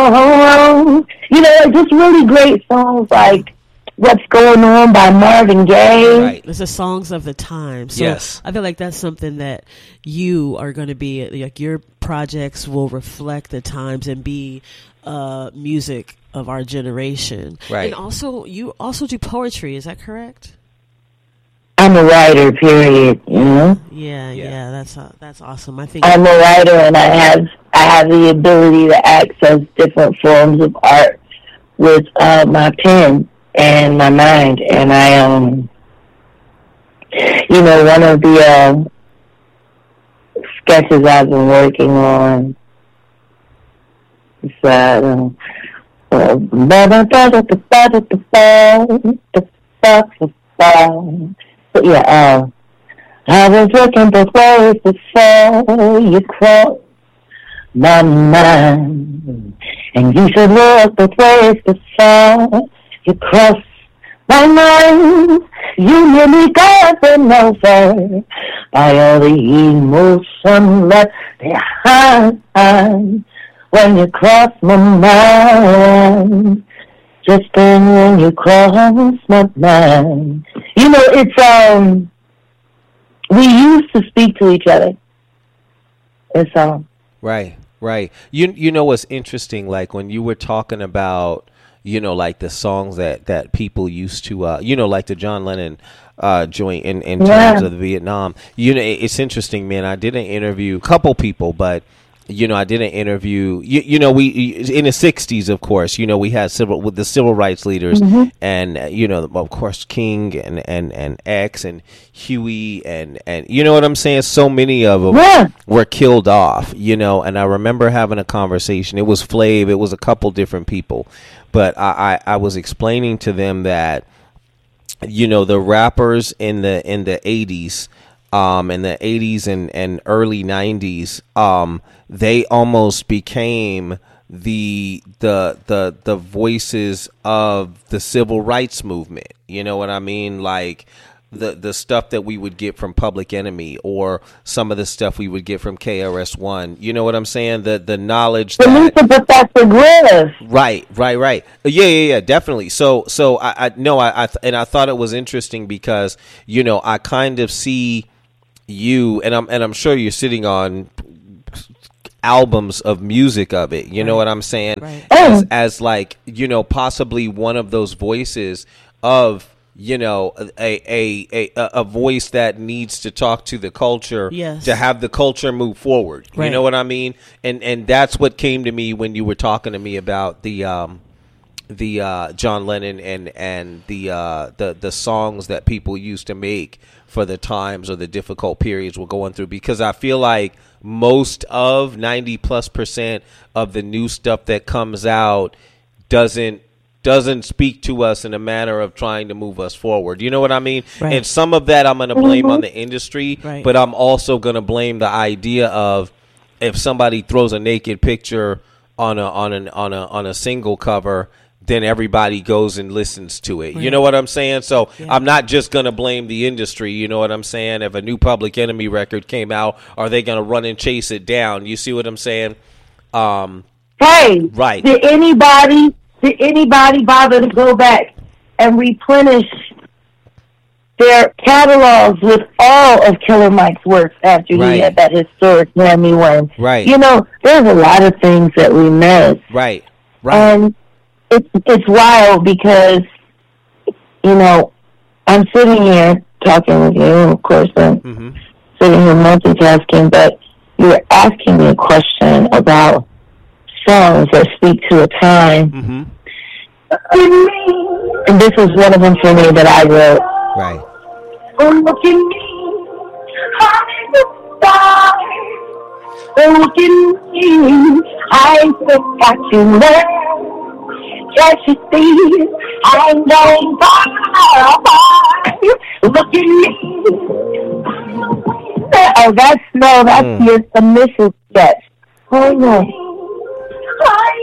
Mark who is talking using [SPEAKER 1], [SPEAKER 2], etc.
[SPEAKER 1] wrong. Just really great songs like What's Going On by Marvin Gaye.
[SPEAKER 2] Right.
[SPEAKER 3] It's the songs of the time. So
[SPEAKER 2] yes.
[SPEAKER 3] I feel like that's something that you are going to be, like, your projects will reflect the times and be music of our generation.
[SPEAKER 2] Right.
[SPEAKER 3] And also, you also do poetry. Is that correct?
[SPEAKER 1] I'm a writer, period.
[SPEAKER 3] Yeah. That's awesome. I think
[SPEAKER 1] I'm a writer, and I have the ability to access different forms of art with my pen and my mind. And I one of the sketches I've been working on is I was looking both ways before you crossed my mind, and you should look both ways before you cross my mind. You nearly got run over by all the emotion left behind when you cross my mind. Just when you cross my mind. It's we used to speak to each other. It's
[SPEAKER 2] Right. You know what's interesting? Like when you were talking about, like the songs that people used to, like the John Lennon joint in terms of the Vietnam. It's interesting, man. I did an interview, a couple people, but I did an interview. We in the '60s, of course. We had with the civil rights leaders, and of course, King and X and Huey and you know what I'm saying. So many of them were killed off. And I remember having a conversation. It was Flav. It was a couple different people, but I was explaining to them that the rappers in the '80s. In the 80s and early 90s, they almost became the voices of the civil rights movement. You know what I mean? Like the stuff that we would get from Public Enemy, or some of the stuff we would get from KRS-One. You know what I'm saying? The knowledge that
[SPEAKER 1] Professor Griff.
[SPEAKER 2] Right. Yeah, definitely. So I thought it was interesting because I kind of see you, and I'm sure you're sitting on albums of music of it. You know what I'm saying?
[SPEAKER 3] Right.
[SPEAKER 2] As like possibly one of those voices of a voice that needs to talk to the culture, to have the culture move forward. Right. You know what I mean? And that's what came to me when you were talking to me about the John Lennon and the songs that people used to make for the times or the difficult periods we're going through, because I feel like most of 90+% of the new stuff that comes out doesn't speak to us in a manner of trying to move us forward. You know what I mean?
[SPEAKER 3] Right.
[SPEAKER 2] And some of that I'm going to blame on the industry, but I'm also going to blame the idea of if somebody throws a naked picture on a single cover, then everybody goes and listens to it. Right. You know what I'm saying? So I'm not just going to blame the industry. You know what I'm saying? If a new Public Enemy record came out, are they going to run and chase it down? You see what I'm saying?
[SPEAKER 1] Hey,
[SPEAKER 2] right.
[SPEAKER 1] Did anybody bother to go back and replenish their catalogs with all of Killer Mike's works after he had that historic Grammy win?
[SPEAKER 2] Right.
[SPEAKER 1] There's a lot of things that we missed.
[SPEAKER 2] Right.
[SPEAKER 1] And it's wild because, I'm sitting here talking with you, of course, I'm sitting here multitasking, but you're asking me a question about songs that speak to a time. And this was one of them for me that I wrote.
[SPEAKER 2] Right.
[SPEAKER 1] Oh, look at me, I'm the star. Oh, look at me, I forgot you now. Can't you see, I'm going far. Look at me. Oh, that's your submissive sketch. Oh, no. I